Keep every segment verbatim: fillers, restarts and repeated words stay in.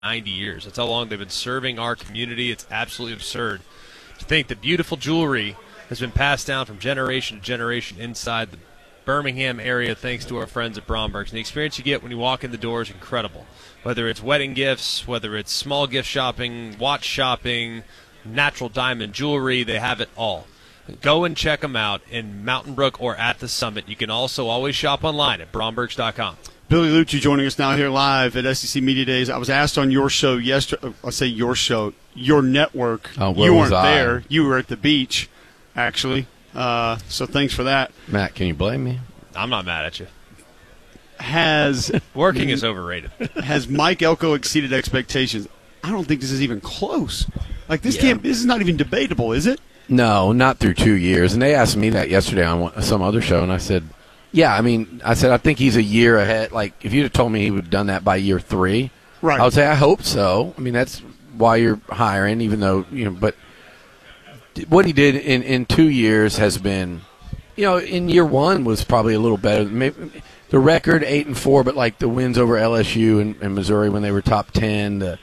ninety years. That's how long they've been serving our community. It's absolutely absurd to think that beautiful jewelry has been passed down from generation to generation inside the Birmingham area thanks to our friends at Bromberg's. And the experience you get when you walk in the door is incredible. Whether it's wedding gifts, whether it's small gift shopping, watch shopping, natural diamond jewelry, they have it all. Go and check them out in Mountain Brook or at the Summit. You can also always shop online at Brombergs dot com. Billy Lucci joining us now here live at S E C Media Days. I was asked on your show yesterday, I'll say your show, your network. Oh, where you was weren't I? there. You were at the beach, actually. Uh, so thanks for that. Matt, can you blame me? I'm not mad at you. Has Working is overrated. Has Mike Elko exceeded expectations? I don't think this is even close. Like this Yeah. can't. This is not even debatable, is it? No, not through two years. And they asked me that yesterday on one- some other show, and I said, yeah, I mean, I said, I think he's a year ahead. Like, if you'd have told me he would have done that by year three, Right. I would say, I hope so. I mean, that's why you're hiring, even though, you know, but what he did in, in two years has been, you know, in year one was probably a little better. Maybe the record, eight and four, but like the wins over L S U and, and Missouri when they were top ten. The,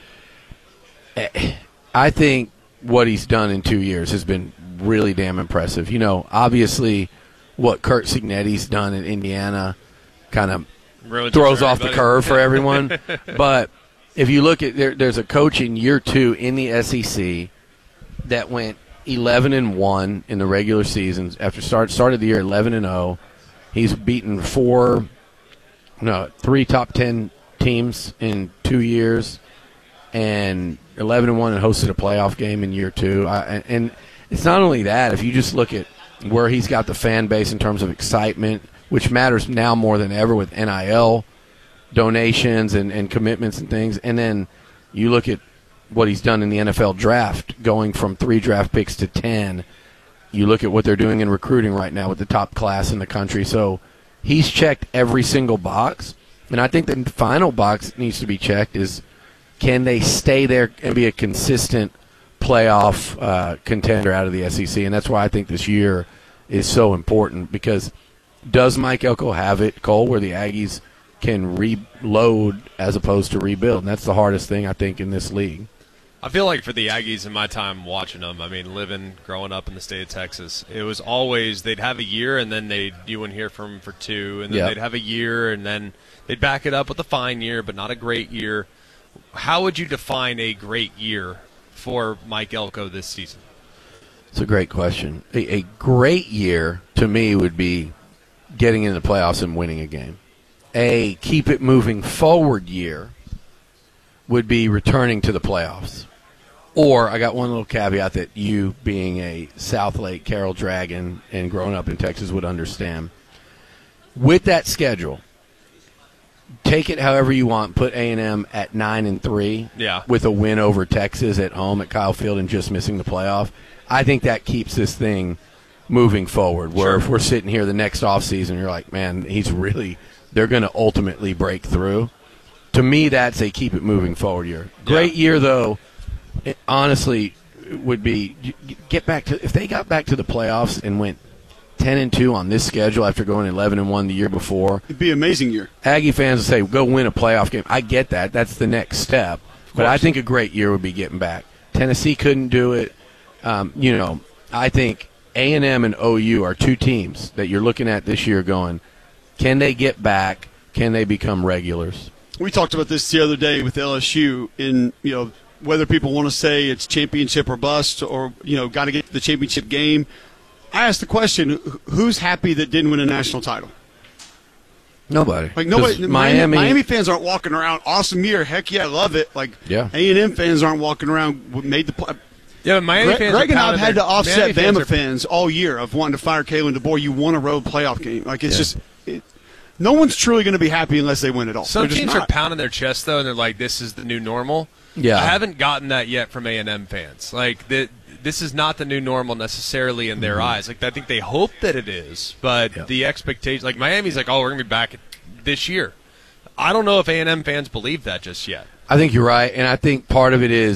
I think what he's done in two years has been really damn impressive. You know, obviously what Kurt Cignetti's done in Indiana kind of Ruins throws it for off the everybody. curve for everyone. But if you look at there, there's a coach in year two in the S E C that went eleven and one in the regular seasons after start started the year eleven and zero. He's beaten four, no, three top ten teams in two years, and eleven and one, and hosted a playoff game in year two. I, and, and it's not only that. If you just look at where he's got the fan base in terms of excitement, which matters now more than ever with N I L donations and, and commitments and things, and then you look at what he's done in the N F L draft, going from three draft picks to ten. You look at what they're doing in recruiting right now with the top class in the country. So he's checked every single box. And I think the final box that needs to be checked is, can they stay there and be a consistent playoff uh, contender out of the S E C? And that's why I think this year is so important, because does Mike Elko have it, Cole, where the Aggies can reload as opposed to rebuild? And that's the hardest thing, I think, in this league. I feel like for the Aggies in my time watching them, I mean, living, growing up in the state of Texas, it was always they'd have a year and then they'd you wouldn't hear from them for two, and then Yep. they'd have a year and then they'd back it up with a fine year, but not a great year. How would you define a great year for Mike Elko this season? It's a great question. A, a great year to me would be getting into the playoffs and winning a game. A keep it moving forward year would be returning to the playoffs. Or I got one little caveat that you, being a South Lake Carroll Dragon and growing up in Texas, would understand. With that schedule, take it however you want. Put A and M at nine and three, Yeah. with a win over Texas at home at Kyle Field and just missing the playoff. I think that keeps this thing moving forward. Where Sure. if we're sitting here the next offseason, you're like, man, he's really they're going to ultimately break through. To me, that's a keep it moving forward year. Great Yeah. year though. It honestly would be get back to if they got back to the playoffs and went ten and two on this schedule after going eleven and one the year before. It'd be an amazing year. Aggie fans will say, go win a playoff game. I get that. That's the next step. But I think a great year would be getting back. Tennessee couldn't do it. Um, you know, I think A and M and O U are two teams that you're looking at this year going, can they get back? Can they become regulars? We talked about this the other day with L S U in, you know, whether people want to say it's championship or bust or, you know, got to get to the championship game. I asked the question, who's happy that didn't win a national title? Nobody. Like nobody. 'Cause Miami, Miami, Miami fans aren't walking around. Awesome year. Heck yeah, I love it. Like Yeah. A and M fans aren't walking around. Made the play. Yeah, but Miami Greg, fans Greg are and I have pounding had their- to offset Miami Bama are- fans all year of wanting to fire Kalen DeBoer. You won a road playoff game. Like it's Yeah. just. It, no one's truly going to be happy unless they win it all. Some They're just teams are not. pounding their chest, though, and they're like, this is the new normal. Yeah. I haven't gotten that yet from A and M fans. Like, the, this is not the new normal necessarily in their Mm-hmm. eyes. Like, I think they hope that it is, but Yeah. the expectation, like, Miami's like, oh, we're going to be back this year. I don't know if A and M fans believe that just yet. I think you're right, and I think part of it is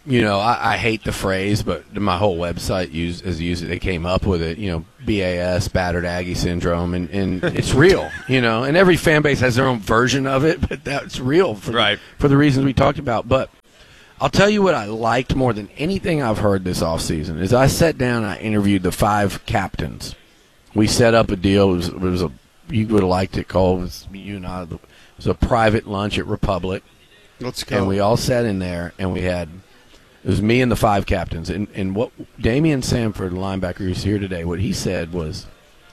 you know, I, I hate the phrase, but my whole website use, has used it. They came up with it, you know, B A S, battered Aggie syndrome, and, and it's real, you know. And every fan base has their own version of it, but that's real for, right. for the reasons we talked about. But I'll tell you what I liked more than anything I've heard this offseason is I sat down and I interviewed the five captains. We set up a deal. It was, it was a you would have liked it, Cole. It was, you and I, it was a private lunch at Republic. Let's go. And we all sat in there, and we had it was me and the five captains. And, and what Damian Sanford, the linebacker who's here today, what he said was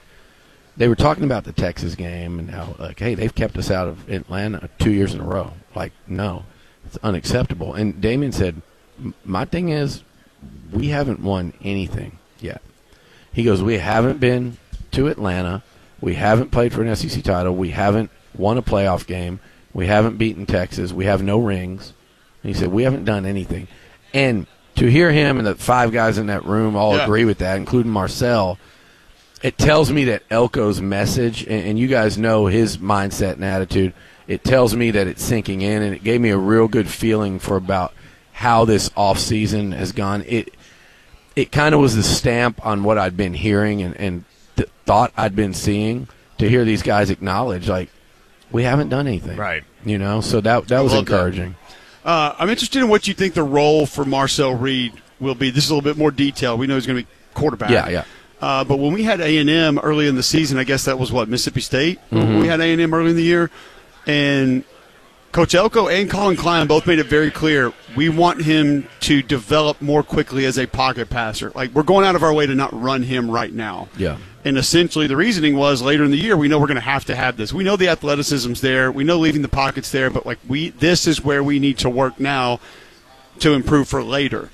they were talking about the Texas game and how, like, hey, they've kept us out of Atlanta two years in a row. Like, no, it's unacceptable. And Damian said, my thing is we haven't won anything yet. He goes, we haven't been to Atlanta. We haven't played for an S E C title. We haven't won a playoff game. We haven't beaten Texas. We have no rings. And he said, we haven't done anything. And to hear him and the five guys in that room all yeah. agree with that, including Marcel, it tells me that Elko's message, and, and you guys know his mindset and attitude, it tells me that it's sinking in, and it gave me a real good feeling for about how this offseason has gone. It it kind of was the stamp on what I'd been hearing and, and th- thought I'd been seeing to hear these guys acknowledge, like, we haven't done anything. Right. You know, so that that was encouraging. That. Uh, I'm interested in what you think the role for Marcel Reed will be. This is a little bit more detailed. We know he's going to be quarterback. Yeah, yeah. Uh, but when we had A and M early in the season, I guess that was, what, Mississippi State? Mm-hmm. We had A and M early in the year. And Coach Elko and Colin Klein both made it very clear we want him to develop more quickly as a pocket passer. Like, we're going out of our way to not run him right now. Yeah. And essentially the reasoning was later in the year, we know we're going to have to have this. We know the athleticism's there. We know leaving the pocket's there. But, like, we this is where we need to work now to improve for later.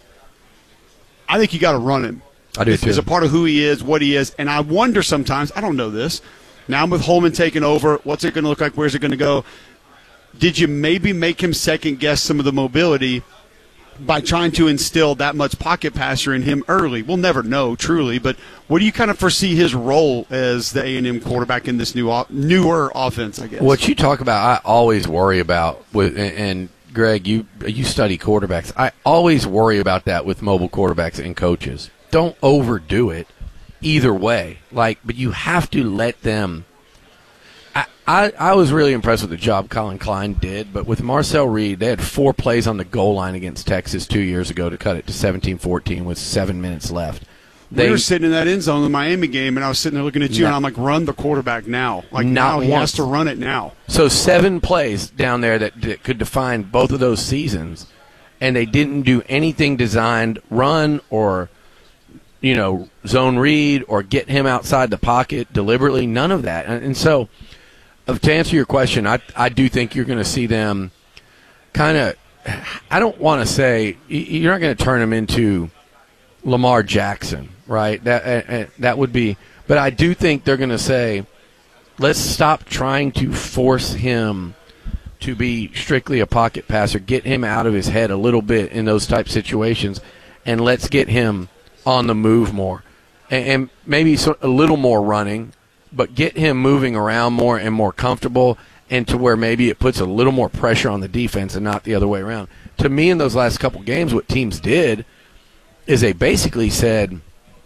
I think you got to run him. I do, too. As a part of who he is, what he is. And I wonder sometimes, I don't know this, now with Holman taking over, what's it going to look like? Where's it going to go? Did you maybe make him second-guess some of the mobility by trying to instill that much pocket passer in him early? We'll never know, truly, but what do you kind of foresee his role as the A and M quarterback in this new newer offense, I guess? What you talk about, I always worry about, with, and Greg, you you study quarterbacks. I always worry about that with mobile quarterbacks and coaches. Don't overdo it either way. Like, but you have to let them. I, I, I was really impressed with the job Colin Klein did, but with Marcel Reed, they had four plays on the goal line against Texas two years ago to cut it to seventeen fourteen with seven minutes left. They we were sitting in that end zone in the Miami game, and I was sitting there looking at you, not, and I'm like, run the quarterback now. Like, not now he once. has to run it now. So seven plays down there that, that could define both of those seasons, and they didn't do anything designed run or, you know, zone read or get him outside the pocket deliberately. None of that. And, and so uh, to answer your question, I, I do think you're going to see them kind of – I don't want to say – you're not going to turn them into Lamar Jackson, right? That uh, that would be – but I do think they're going to say, let's stop trying to force him to be strictly a pocket passer, get him out of his head a little bit in those type situations, and let's get him on the move more. And, and maybe so, a little more running, but get him moving around more and more comfortable, and to where maybe it puts a little more pressure on the defense and not the other way around. To me, in those last couple games, what teams did is they basically said,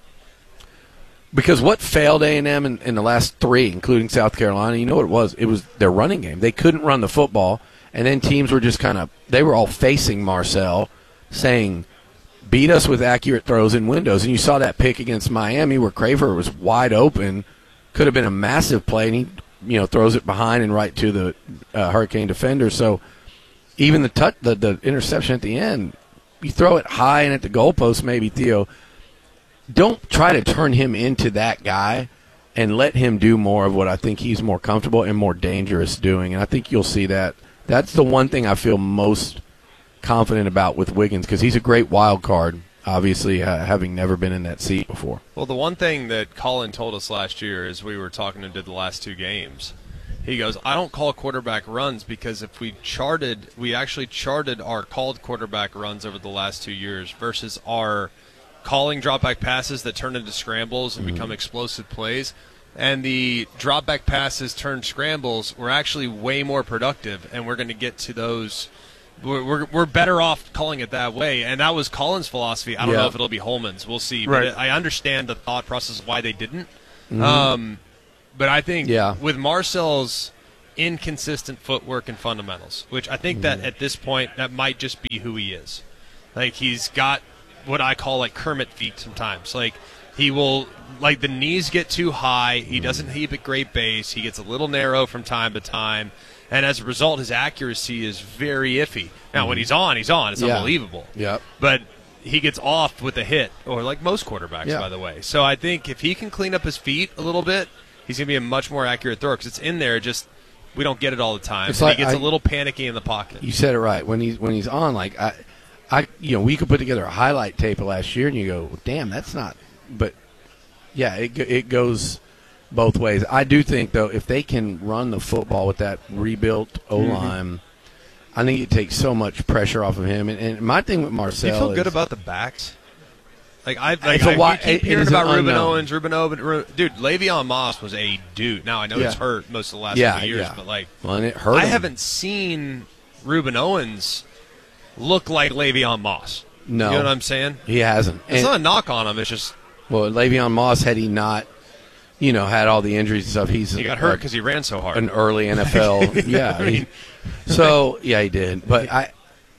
because what failed A and M in, in the last three, including South Carolina, you know what it was? It was their running game. They couldn't run the football, and then teams were just kind of, they were all facing Marcel, saying, beat us with accurate throws in windows. And you saw that pick against Miami where Craver was wide open, could have been a massive play, and he, you know, throws it behind and right to the uh, Hurricane defender. So even the, tut- the the interception at the end, you throw it high and at the goalpost maybe, Theo. Don't try to turn him into that guy and let him do more of what I think he's more comfortable and more dangerous doing. And I think you'll see that. That's the one thing I feel most confident about with Wiggins, because he's a great wild card, obviously, uh, having never been in that seat before. Well, the one thing that Colin told us last year as we were talking and did the last two games, he goes, I don't call quarterback runs because if we charted, we actually charted our called quarterback runs over the last two years versus our calling drop-back passes that turn into scrambles and mm-hmm. become explosive plays. And the drop-back passes turned scrambles were actually way more productive, and we're going to get to those we're, we're we're better off calling it that way. And that was Colin's philosophy. I don't Yeah. know if it'll be Holman's. We'll see. Right. But it, I understand the thought process of why they didn't. Mm-hmm. Um, but I think Yeah. with Marcel's inconsistent footwork and fundamentals, which I think Mm-hmm. that at this point that might just be who he is. Like he's got what I call like Kermit feet sometimes. Like he will, like the knees get too high. He doesn't heave at great base. He gets a little narrow from time to time. And as a result, his accuracy is very iffy. Now, when he's on, he's on. It's Yeah. unbelievable. Yep. But he gets off with a hit, or like most quarterbacks, Yeah. by the way. So I think if he can clean up his feet a little bit, he's going to be a much more accurate thrower because it's in there. Just we don't get it all the time. It's And like he gets I- a little panicky in the pocket. You said it right. When he's when he's on, like I, I, you know, we could put together a highlight tape of last year, and you go, "Damn, that's not." But yeah, it go- it goes both ways. I do think though, if they can run the football with that rebuilt O line, Mm-hmm. I think it takes so much pressure off of him. And, and my thing with Do Marcel, you feel is, good about the backs? Like I, like It's a I, wi- we keep it- it hearing is an about Ruben unknown. Owens, Ruben Owens, Ru- dude. Le'Veon Moss was a dude. Now I know he's Yeah. hurt most of the last Yeah, few years, yeah. but like Well, and it hurt I him. haven't seen Ruben Owens look like Le'Veon Moss. No, You know what I'm saying? he hasn't. It's And- not a knock on him. It's just well, Le'Veon Moss, had he not, you know, had all the injuries and stuff, he's he got hurt because he ran so hard. an early N F L. Yeah. he- so yeah, he did. But I,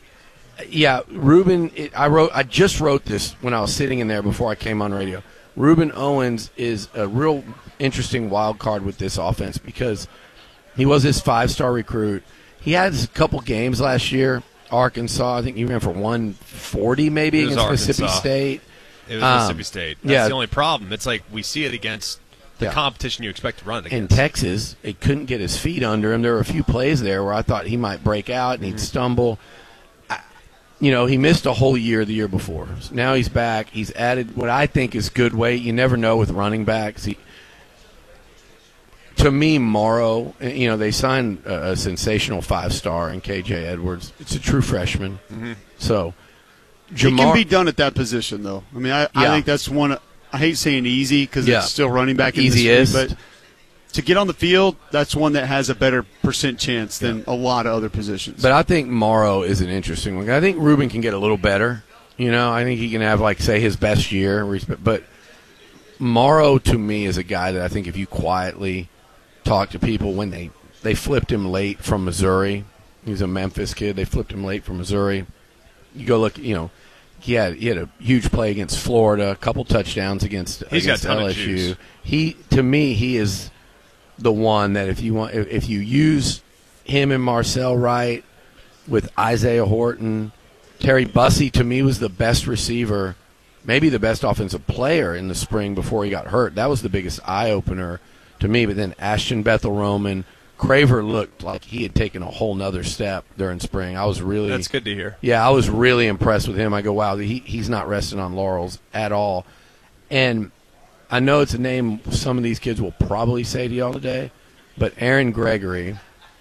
yeah, Ruben. It, I wrote. I just wrote this when I was sitting in there before I came on radio. Ruben Owens is a real interesting wild card with this offense because he was his five-star recruit. He had a couple games last year. Arkansas, I think he ran for one forty maybe It was against Mississippi Arkansas. State. It was Um, Mississippi State. That's yeah. the only problem. It's like we see it against the Yeah. competition you expect to run it In against. Texas, it couldn't get his feet under him. There were a few plays there where I thought he might break out and he'd Mm-hmm. stumble. I, you know, he missed a whole year the year before. So now he's back. He's added what I think is good weight. You never know with running backs. He, to me, Morrow, you know, they signed a, a sensational five-star in K J Edwards. It's a true freshman. Mm-hmm. So, He can Jamar, be done at that position, though. I mean, I, I Yeah. think that's one. I hate saying easy because Yeah. it's still running back in Easiest. this league, but to get on the field, that's one that has a better percent chance than a lot of other positions. But I think Morrow is an interesting one. I think Ruben can get a little better. You know, I think he can have, like, say, his best year. But Morrow, to me, is a guy that I think if you quietly talk to people when they, they flipped him late from Missouri. He's a Memphis kid. They flipped him late from Missouri. You go look, you know, he had he had a huge play against Florida, a couple touchdowns against, He's got against a ton of L S U. juice. He, to me, he is the one that if you want, if, if you use him and Marcel right with Isaiah Horton, Terry Bussey to me was the best receiver, maybe the best offensive player in the spring before he got hurt. That was the biggest eye opener to me. But then Ashton Bethel Roman, Craver looked like he had taken a whole nother step during spring. I was really That's good to hear. yeah, I was really impressed with him. I go, wow, he he's not resting on laurels at all. And I know it's a name some of these kids will probably say to y'all today, but Aaron Gregory,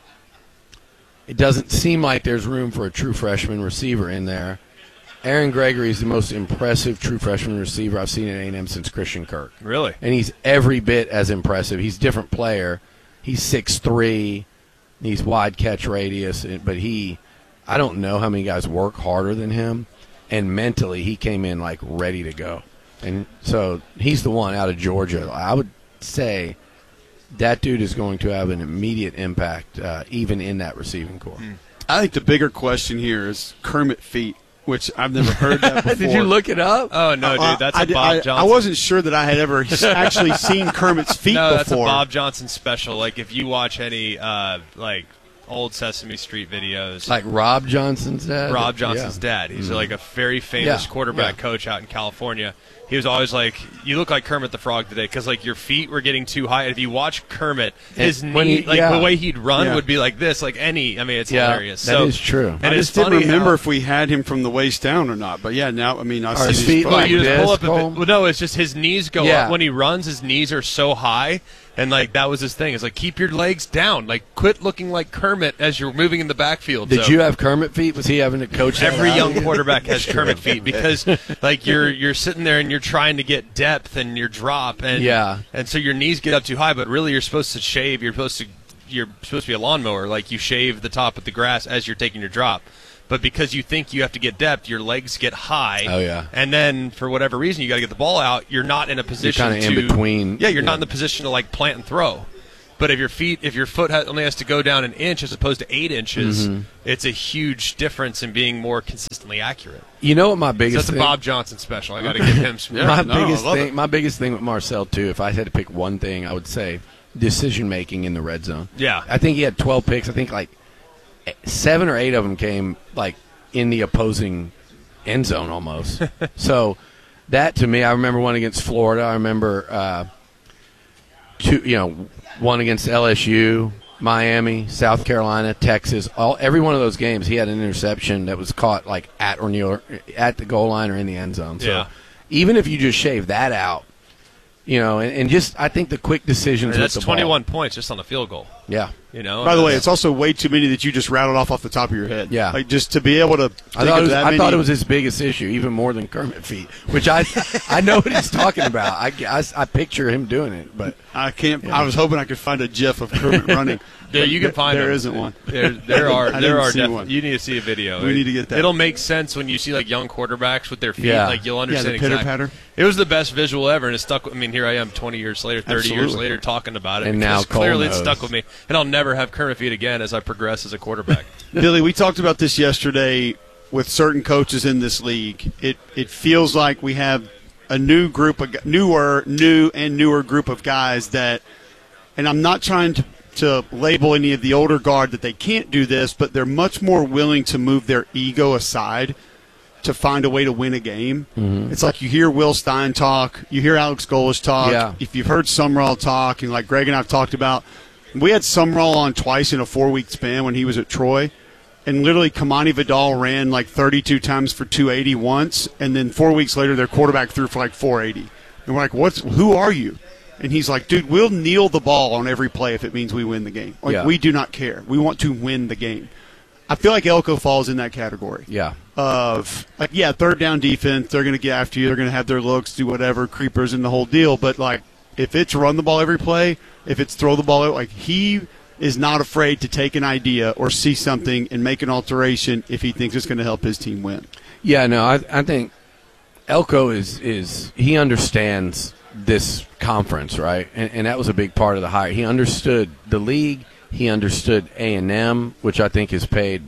it doesn't seem like there's room for a true freshman receiver in there. Aaron Gregory is the most impressive true freshman receiver I've seen at A and M since Christian Kirk. Really? And he's every bit as impressive. He's a different player. He's six three. He's wide catch radius, but he, I don't know how many guys work harder than him. And mentally, he came in like ready to go. And so he's the one out of Georgia. I would say that dude is going to have an immediate impact, uh, even in that receiving corps. I think the bigger question here is Kermit feet, which I've never heard that before. Did you look it up? Oh no, Uh, dude, that's I, a Bob I, Johnson. I wasn't sure that I had ever actually seen Kermit's feet no, that's a before. Bob Johnson special. Like if you watch any uh, like old Sesame Street videos, Like Rob Johnson's dad? Rob Johnson's Yeah. dad. He's like a very famous Yeah, quarterback yeah. coach out in California. He was always like, "You look like Kermit the Frog today," because like your feet were getting too high. And if you watch Kermit, his And when knee, he- like yeah. the way he'd run, Yeah. would be like this. Like any, I mean, it's Yeah, hilarious. that so, is true. And I it's just didn't funny remember how- if we had him from the waist down or not. But yeah, now I mean I Are see his these feet photos. Well, like you just this, pull up. A Cole? bit, well, no, it's just his knees go Yeah. up when he runs. His knees are so high, and like that was his thing. It's like keep your legs down. Like quit looking like Kermit as you're moving in the backfield. Did So you have Kermit feet? Was he having to coach that every out? young quarterback has Kermit feet because like you're you're sitting there and you're trying to get depth and your drop and Yeah. and so your knees get up too high. But really, you're supposed to shave. You're supposed to you're supposed to be a lawnmower. Like you shave the top of the grass as you're taking your drop. but because you think you have to get depth, your legs get high. Oh, yeah. And then for whatever reason, you got to get the ball out. You're not in a position You're kind to of in between. Yeah, you're yeah. not in the position to like plant and throw. But if your feet, if your foot has, only has to go down an inch as opposed to eight inches, mm-hmm. it's a huge difference in being more consistently accurate. You know what my So biggest that's a thing, Bob Johnson special. I got to give him some. Yeah. my no, I biggest love thing it. my biggest thing with Marcel too, if I had to pick one thing, I would say decision making in the red zone. Yeah. I think he had twelve picks. I think like seven or eight of them came like in the opposing end zone almost. So that to me, I remember one against Florida. I remember uh, two, you know, one against L S U, Miami, South Carolina, Texas. All every one of those games, he had an interception that was caught like at or near at the goal line or in the end zone. So Yeah. even if you just shave that out, you know, and, and just I think the quick decisions. And that's with the twenty-one ball. points just on the field goal. Yeah. You know. By the way, That's- it's also way too many that you just rattled off off the top of your head. Yeah. Like just to be able to. I think thought, of it was, that I many, thought it was his biggest issue, even more than Kermit feet, which I I know what he's talking about. I, I, I picture him doing it, but I can't. Yeah. I was hoping I could find a GIF of Kermit running. Yeah, you can But find there them. isn't one. There, there are. I there didn't are. see Def- one. You need to see a video. We need to get that. It'll make sense when you see like young quarterbacks with their feet. Yeah. Like you'll Yeah, understand the pitter exactly. patter. It was the best visual ever, and it stuck with. I mean, here I am, twenty years later, thirty years Absolutely. later, talking about it. And because now Cole clearly it knows. stuck with me, and I'll never have Kermit feet again as I progress as a quarterback. Billy, we talked about this yesterday with certain coaches in this league. It it feels like we have a new group of newer, new and newer group of guys that, and I'm not trying to to label any of the older guard that they can't do this, but they're much more willing to move their ego aside to find a way to win a game. Mm-hmm. It's like you hear Will Stein talk, you hear Alex Golesh talk. Yeah. If you've heard Sumrall talk, and like Greg and I have talked about, we had Sumrall on twice in a four-week span when he was at Troy, and literally Kamani Vidal ran like thirty-two times for two eighty once, and then four weeks later their quarterback threw for like four eighty. And we're like, "What's? Who are you?" And he's like, dude, we'll kneel the ball on every play if it means we win the game. Like, Yeah. we do not care. We want to win the game. I feel like Elko falls in that category. yeah. Of, like, yeah, third down defense, they're going to get after you. They're going to have their looks, do whatever, creepers and the whole deal. But, like, if it's run the ball every play, if it's throw the ball out, like, he is not afraid to take an idea or see something and make an alteration if he thinks it's going to help his team win. Yeah, no, I, I think Elko is, is he understands this conference, right? And, and that was a big part of the hire. He understood the league. He understood A and M, which I think is paid.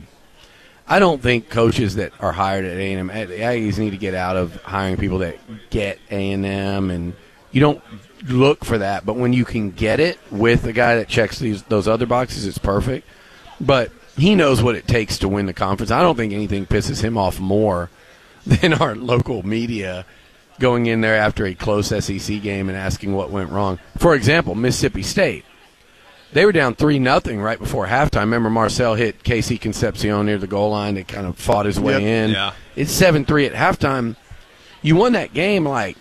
I don't think coaches that are hired at A and M, the Aggies need to get out of hiring people that get A and M, and you don't look for that. But when you can get it with a guy that checks these those other boxes, it's perfect. But he knows what it takes to win the conference. I don't think anything pisses him off more than our local media going in there after a close S E C game and asking what went wrong. For example, Mississippi State. They were down three nothing right before halftime. Remember Marcel hit Casey Concepcion near the goal line. They kind of fought his way Yep. in. Yeah. It's seven three at halftime. You won that game like,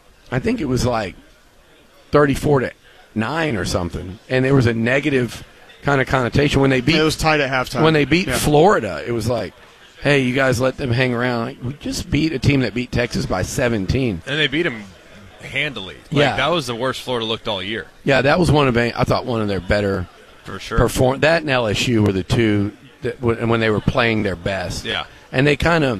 I think it was like thirty-four to nine or something. And there was a negative kind of connotation. When they beat It was tight at halftime. when they beat Yeah. Florida, it was like, hey, you guys let them hang around. Like, we just beat a team that beat Texas by seventeen. And they beat him handily. Like, Yeah. that was the worst Florida looked all year, Yeah, that was one of I thought one of their better for sure. perform. That and L S U were the two that when when they were playing their best. Yeah. And they kind of,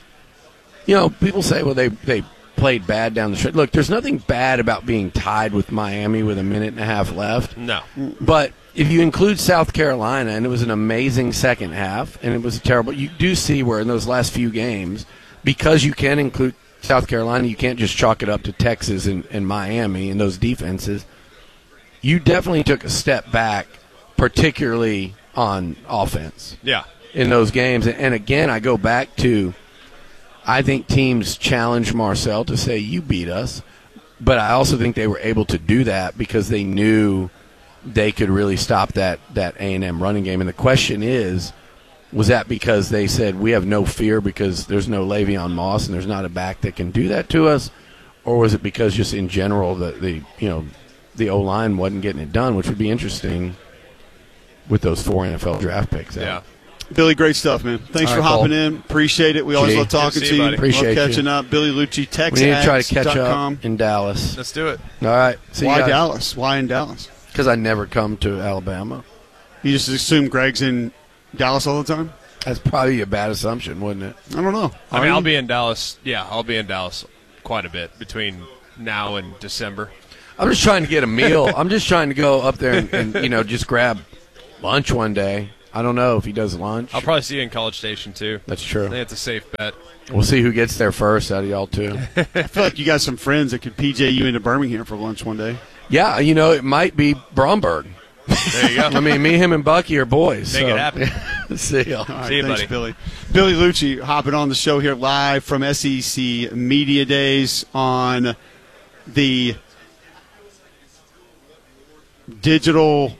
you know, people say, well, they they played bad down the stretch. Look, there's nothing bad about being tied with Miami with a minute and a half left. No. But if you include South Carolina, and it was an amazing second half, and it was terrible, you do see where in those last few games, because you can include South Carolina, you can't just chalk it up to Texas and, and Miami and those defenses. You definitely took a step back, particularly on offense Yeah. in those games. And again, I go back to, I think teams challenge Marcel to say, you beat us. But I also think they were able to do that because they knew they could really stop that, that A and M running game. And the question is, was that because they said we have no fear because there's no Le'Veon Moss and there's not a back that can do that to us? Or was it because just in general the, the you know, the O-line wasn't getting it done, which would be interesting with those four N F L draft picks. Yeah. Billy, great stuff, man. Thanks All for right, hopping Cole. in. Appreciate it. We always Gee. love talking Good to to see you, you. buddy. Appreciate love catching you. up. Billy Lucci, We need to try to catch Texas dot up com. in Dallas. Let's do it. All right. See Why you guys. Dallas? Why in Dallas? Because I never come to Alabama. You just assume Greg's in Dallas all the time? That's probably a bad assumption, wouldn't it? I don't know. I mean, I'll be in Dallas. Yeah, I'll be in Dallas quite a bit between now and December. I'm just trying to get a meal. I'm just trying to go up there and, and you know just grab lunch one day. I don't know if he does lunch. I'll probably see you in College Station too. That's true. I think it's a safe bet. We'll see who gets there first out of y'all too. I feel like you got some friends that could P J you into Birmingham for lunch one day. Yeah, you know it might be Bromberg. There you go. I mean, me, him, and Bucky are boys. Make so. it happen. See y'all. All right, See you, thanks, buddy. Billy. Billy Lucci hopping on the show here live from S E C Media Days on the digital,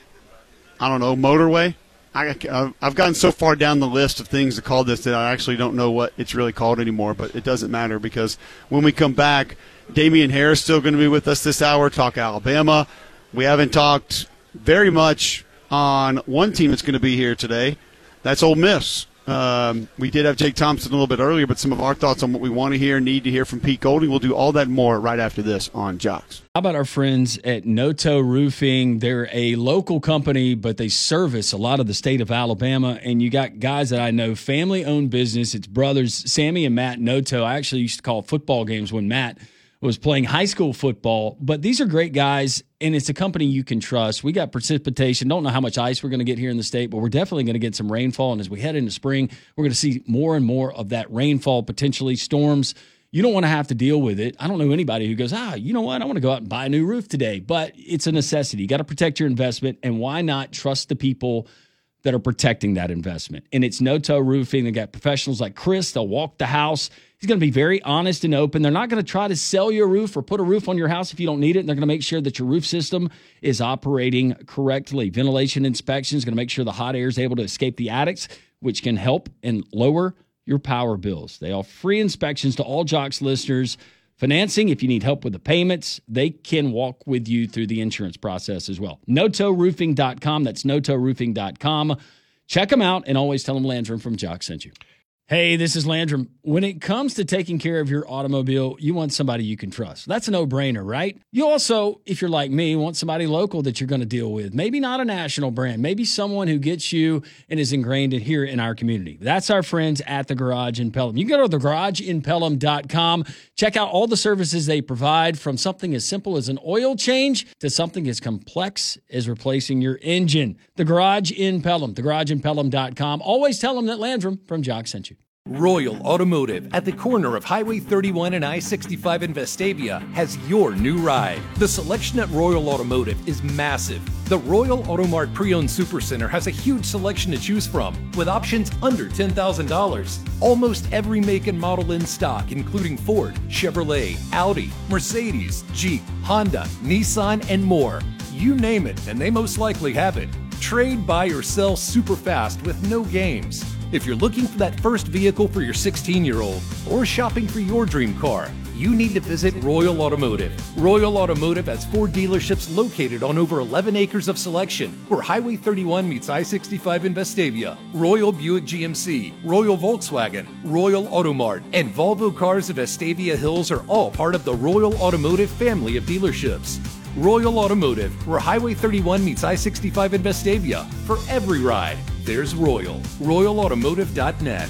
I don't know, motorway. I, I've gotten so far down the list of things to call this that I actually don't know what it's really called anymore, but it doesn't matter because when we come back, Damian Harris still going to be with us this hour, talk Alabama. We haven't talked very much on one team that's going to be here today. That's Ole Miss. Um, we did have Jake Thompson a little bit earlier, but some of our thoughts on what we want to hear, need to hear from Pete Golding. We'll do all that and more right after this on Jocks. How about our friends at Noto Roofing? They're a local company, but they service a lot of the state of Alabama. And you got guys that I know, family-owned business. It's brothers, Sammy and Matt Noto. I actually used to call football games when Matt was playing high school football. But these are great guys, and it's a company you can trust. We got precipitation. Don't know how much ice we're going to get here in the state, but we're definitely going to get some rainfall. And as we head into spring, we're going to see more and more of that rainfall, potentially storms. You don't want to have to deal with it. I don't know anybody who goes, ah, you know what? I want to go out and buy a new roof today. But it's a necessity. You got to protect your investment, and why not trust the people that are protecting that investment? And it's Noto Roofing. They got professionals like Chris. They'll walk the house. He's going to be very honest and open. They're not going to try to sell you a roof or put a roof on your house if you don't need it. And they're going to make sure that your roof system is operating correctly. Ventilation inspection is going to make sure the hot air is able to escape the attics, which can help and lower your power bills. They offer free inspections to all Jocks listeners. Financing, if you need help with the payments, they can walk with you through the insurance process as well. Noto Roofing dot com. That's Noto Roofing dot com. Check them out, and always tell them Landrum from Jocks sent you. Hey, this is Landrum. When it comes to taking care of your automobile, you want somebody you can trust. That's a no-brainer, right? You also, if you're like me, want somebody local that you're going to deal with. Maybe not a national brand. Maybe someone who gets you and is ingrained in here in our community. That's our friends at The Garage in Pelham. You can go to the garage in pelham dot com. Check out all the services they provide, from something as simple as an oil change to something as complex as replacing your engine. The Garage in Pelham, the garage in pelham dot com. Always tell them that Landrum from Jocks sent you. Royal Automotive at the corner of Highway thirty-one and I sixty-five in Vestavia has your new ride. The selection at Royal Automotive is massive. The Royal Automart Pre-Owned Supercenter has a huge selection to choose from, with options under ten thousand dollars. Almost every make and model in stock, including Ford, Chevrolet, Audi, Mercedes, Jeep, Honda, Nissan, and more. You name it, and they most likely have it. Trade, buy, or sell super fast with no games. If you're looking for that first vehicle for your sixteen-year-old or shopping for your dream car, you need to visit Royal Automotive. Royal Automotive has four dealerships located on over eleven acres of selection, where Highway thirty-one meets I sixty-five in Vestavia. Royal Buick G M C, Royal Volkswagen, Royal Automart, and Volvo Cars of Vestavia Hills are all part of the Royal Automotive family of dealerships. Royal Automotive, where Highway thirty-one meets I sixty-five in Vestavia. For every ride, there's Royal. royal automotive dot net.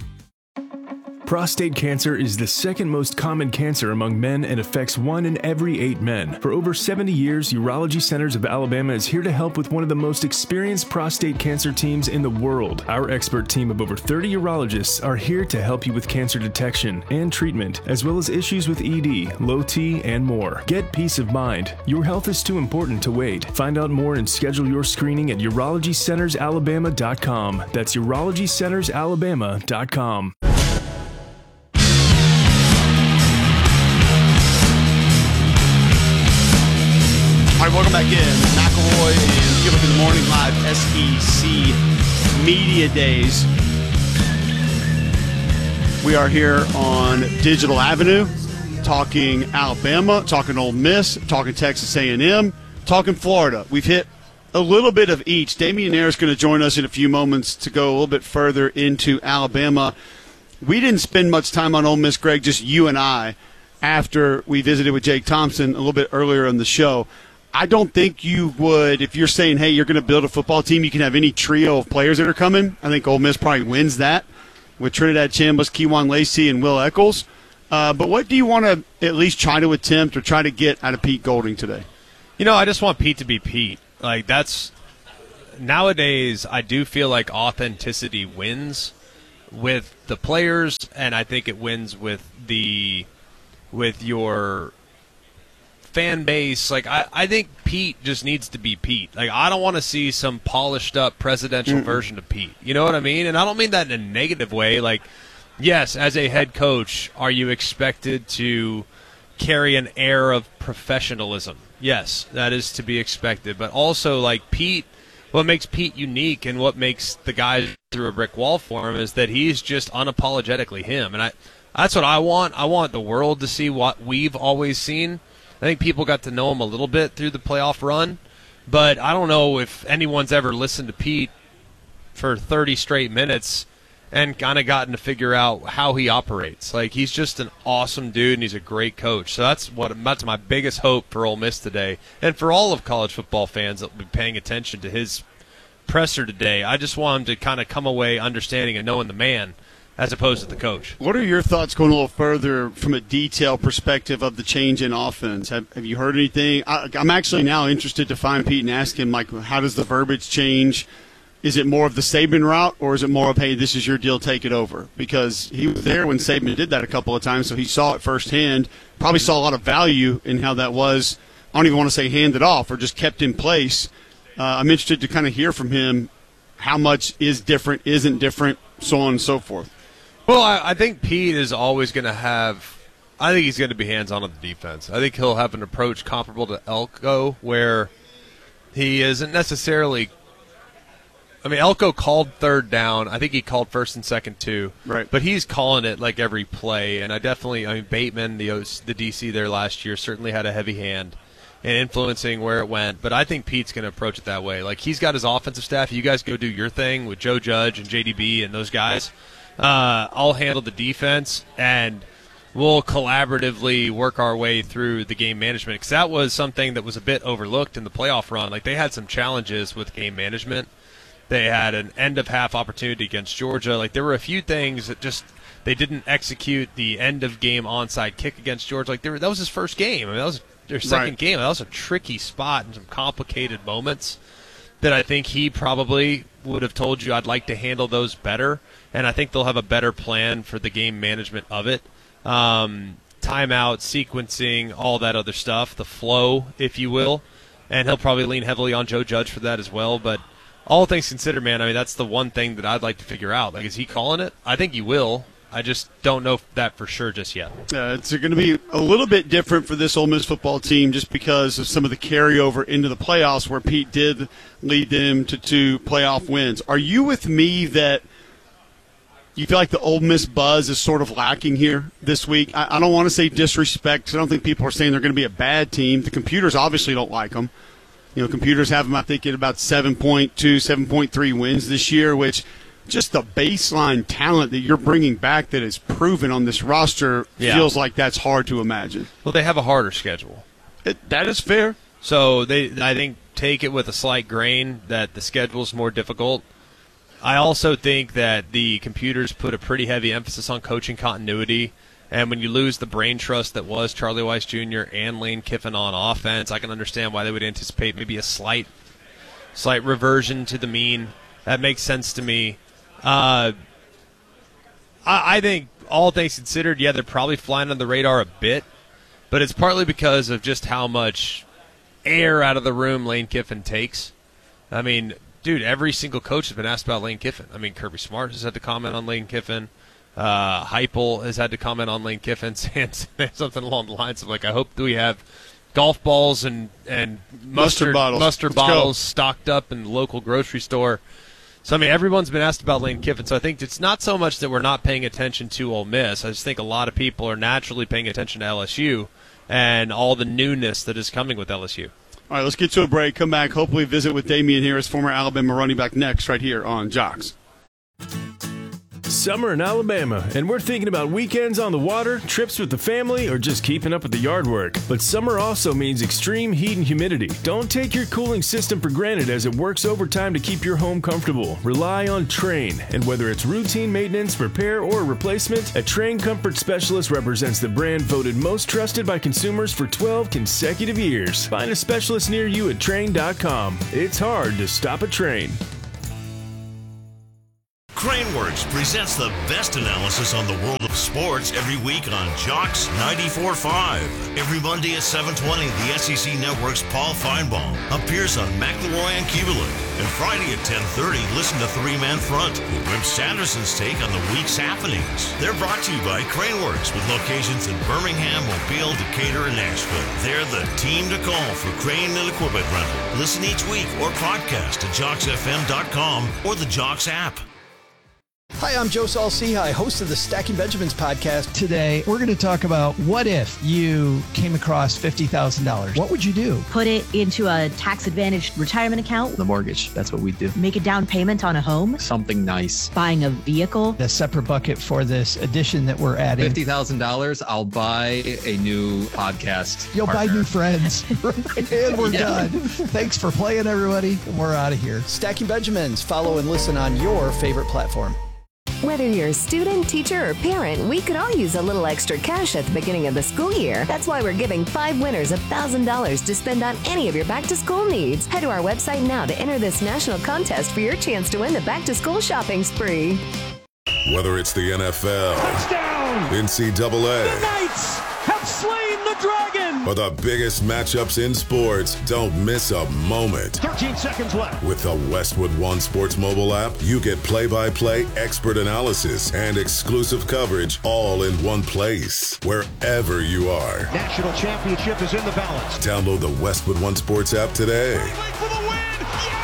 Prostate cancer is the second most common cancer among men and affects one in every eight men. For over seventy years, Urology Centers of Alabama is here to help with one of the most experienced prostate cancer teams in the world. Our expert team of over thirty urologists are here to help you with cancer detection and treatment, as well as issues with E D, low T, and more. Get peace of mind. Your health is too important to wait. Find out more and schedule your screening at urology centers alabama dot com. That's urology centers alabama dot com. All right, welcome back in. McElroy and Gilbert in the Morning, live S E C Media Days. We are here on Digital Avenue, talking Alabama, talking Ole Miss, talking Texas A and M, talking Florida. We've hit a little bit of each. Damian Ayre is going to join us in a few moments to go a little bit further into Alabama. We didn't spend much time on Ole Miss, Greg, just you and I, after we visited with Jake Thompson a little bit earlier in the show. I don't think you would, if you're saying, hey, you're going to build a football team, you can have any trio of players that are coming. I think Ole Miss probably wins that with Trinidad Chambliss, Keywan Lacey, and Will Eccles. Uh, but what do you want to at least try to attempt or try to get out of Pete Golding today? You know, I just want Pete to be Pete. Like, that's – nowadays I do feel like authenticity wins with the players, and I think it wins with the with your – fan base. Like I, I think Pete just needs to be Pete. Like I don't want to see some polished up presidential mm. version of Pete. You know what I mean? And I don't mean that in a negative way. Like, yes, as a head coach, are you expected to carry an air of professionalism? Yes, that is to be expected. But also, like Pete, what makes Pete unique and what makes the guys through a brick wall for him is that he's just unapologetically him. And I, that's what I want. I want the world to see what we've always seen. I think people got to know him a little bit through the playoff run, but I don't know if anyone's ever listened to Pete for thirty straight minutes and kind of gotten to figure out how he operates. Like, he's just an awesome dude, and he's a great coach. So that's what that's my biggest hope for Ole Miss today, and for all of college football fans that will be paying attention to his presser today. I just want him to kind of come away understanding and knowing the man, as opposed to the coach. What are your thoughts going a little further from a detail perspective of the change in offense? Have, have you heard anything? I, I'm actually now interested to find Pete and ask him, like, how does the verbiage change? Is it more of the Saban route, or is it more of, hey, this is your deal, take it over? Because he was there when Saban did that a couple of times, so he saw it firsthand, probably saw a lot of value in how that was. I don't even want to say handed off or just kept in place. Uh, I'm interested to kind of hear from him how much is different, isn't different, so on and so forth. Well, I, I think Pete is always going to have – I think he's going to be hands-on on the defense. I think he'll have an approach comparable to Elko where he isn't necessarily – I mean, Elko called third down. I think he called first and second too. Right. But he's calling it like every play. And I definitely – I mean, Bateman, the, the D C there last year, certainly had a heavy hand in influencing where it went. But I think Pete's going to approach it that way. Like, he's got his offensive staff. You guys go do your thing with Joe Judge and J D B and those guys. Uh, I'll handle the defense, and we'll collaboratively work our way through the game management. Because that was something that was a bit overlooked in the playoff run. Like, they had some challenges with game management. They had an end-of-half opportunity against Georgia. Like, there were a few things that just they didn't execute the end-of-game onside kick against Georgia. Like, they were, that was his first game. I mean, that was their second right. game. That was a tricky spot and some complicated moments that I think he probably would have told you I'd like to handle those better. And I think they'll have a better plan for the game management of it. Um, timeout, sequencing, all that other stuff, the flow, if you will. And he'll probably lean heavily on Joe Judge for that as well. But all things considered, man, I mean, that's the one thing that I'd like to figure out. Like, is he calling it? I think he will. I just don't know that for sure just yet. Uh, it's going to be a little bit different for this Ole Miss football team just because of some of the carryover into the playoffs where Pete did lead them to two playoff wins. Are you with me that you feel like the Ole Miss buzz is sort of lacking here this week? I, I don't want to say disrespect because I don't think people are saying they're going to be a bad team. The computers obviously don't like them. You know, computers have them, I think, at about seven point two, seven point three wins this year, which just the baseline talent that you're bringing back that is proven on this roster yeah. feels like that's hard to imagine. Well, they have a harder schedule. It, that is fair. So they, I think, take it with a slight grain that the schedule is more difficult. I also think that the computers put a pretty heavy emphasis on coaching continuity. And when you lose the brain trust that was Charlie Weiss Junior and Lane Kiffin on offense, I can understand why they would anticipate maybe a slight slight reversion to the mean. That makes sense to me. Uh, I, I think all things considered, yeah, they're probably flying on the radar a bit, but it's partly because of just how much air out of the room Lane Kiffin takes. I mean, dude, every single coach has been asked about Lane Kiffin. I mean, Kirby Smart has had to comment on Lane Kiffin. Uh, Heupel has had to comment on Lane Kiffin, saying something along the lines of, like, I hope that we have golf balls and, and mustard, mustard bottles, mustard bottles stocked up in the local grocery store. So, I mean, everyone's been asked about Lane Kiffin. So I think it's not so much that we're not paying attention to Ole Miss. I just think a lot of people are naturally paying attention to L S U and all the newness that is coming with L S U. All right, let's get to a break. Come back. Hopefully visit with Damian Harris, former Alabama running back, next right here on Jocks. summer in Alabama, and we're thinking about weekends on the water, trips with the family, or just keeping up with the yard work. But summer also means extreme heat and humidity. Don't take your cooling system for granted as it works overtime to keep your home comfortable. Rely on Trane, and whether it's routine maintenance, repair, or replacement, a Trane Comfort Specialist represents the brand voted most trusted by consumers for twelve consecutive years. Find a specialist near you at Trane dot com. It's hard to stop a train. Craneworks presents the best analysis on the world of sports every week on Jocks ninety-four point five. Every Monday at seven twenty, the S E C Network's Paul Feinbaum appears on McElroy and Kubelik. And Friday at ten thirty, listen to Three Man Front with Wimp Sanderson's take on the week's happenings. They're brought to you by Craneworks with locations in Birmingham, Mobile, Decatur, and Nashville. They're the team to call for crane and equipment rental. Listen each week or podcast at jocks f m dot com or the Jocks app. Hi, I'm Joe Saul-Sehy, host of the Stacking Benjamins podcast. Today, we're going to talk about what if you came across fifty thousand dollars. What would you do? Put it into a tax-advantaged retirement account. The mortgage, that's what we do. Make a down payment on a home. Something nice. Buying a vehicle. A separate bucket for this addition that we're adding. fifty thousand dollars, I'll buy a new podcast You'll partner. buy new friends. And we're Yeah. done. Thanks for playing, everybody. We're out of here. Stacking Benjamins. Follow and listen on your favorite platform. Whether you're a student, teacher, or parent, we could all use a little extra cash at the beginning of the school year. That's why we're giving five winners one thousand dollars to spend on any of your back-to-school needs. Head to our website now to enter this national contest for your chance to win the back-to-school shopping spree. Whether it's the N F L, touchdown, N C double A, the Knights have slain the dragon, or the biggest matchups in sports, don't miss a moment. thirteen seconds left. With the Westwood One Sports mobile app, you get play-by-play expert analysis and exclusive coverage all in one place, wherever you are. National championship is in the balance. Download the Westwood One Sports app today. For the win!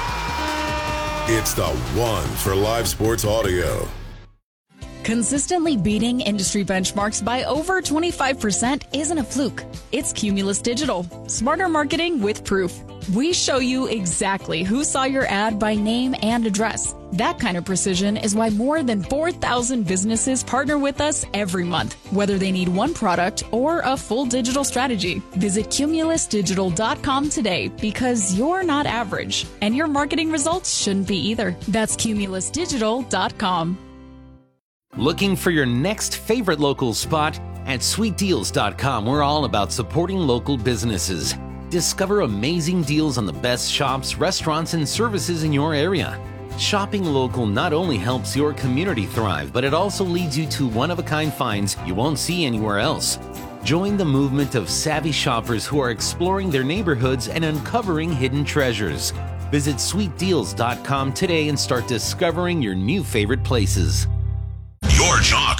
Yeah! It's the one for live sports audio. Consistently beating industry benchmarks by over twenty-five percent isn't a fluke. It's Cumulus Digital. Smarter marketing with proof. We show you exactly who saw your ad by name and address. That kind of precision is why more than four thousand businesses partner with us every month, whether they need one product or a full digital strategy. Visit cumulus digital dot com today because you're not average, and your marketing results shouldn't be either. That's cumulus digital dot com. Looking for your next favorite local spot? At sweet deals dot com, we're all about supporting local businesses. Discover amazing deals on the best shops, restaurants, and services in your area. Shopping local not only helps your community thrive, but it also leads you to one-of-a-kind finds you won't see anywhere else. Join the movement of savvy shoppers who are exploring their neighborhoods and uncovering hidden treasures. Visit sweet deals dot com today and start discovering your new favorite places. Your Jocks